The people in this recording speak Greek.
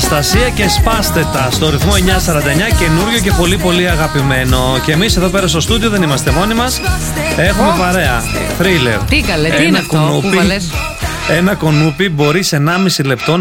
Αναστασία και σπάστε τα στο ρυθμό 949, καινούριο και πολύ πολύ αγαπημένο. Και εμείς εδώ πέρα στο στούντιο δεν είμαστε μόνοι μας. Έχουμε παρέα. Thriller. Τι καλέ, τι είναι αυτό που βάλες? Ένα κονούπι μπορεί σε 1,5 λεπτό